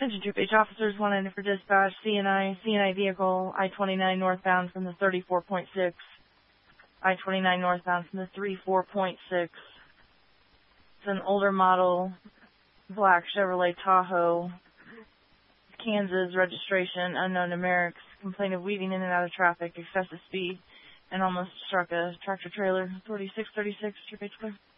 Attention Troop H officers, 190 for dispatch, CNI vehicle, I-29 northbound from the 34.6, I-29 northbound from the 34.6. It's an older model, black Chevrolet Tahoe, Kansas registration, unknown numerics, complaint of weaving in and out of traffic, excessive speed, and almost struck a tractor trailer. Authority 636, Troop H clear.